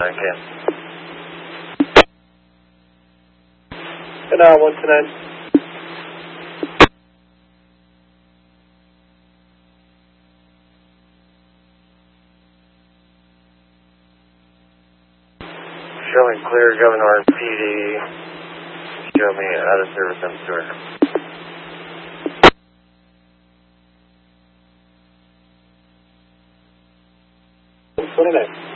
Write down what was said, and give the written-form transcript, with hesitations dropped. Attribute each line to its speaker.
Speaker 1: Okay.
Speaker 2: And 129.
Speaker 1: Showing clear, Governor PD. Show me out of service on Stewart.
Speaker 2: 29.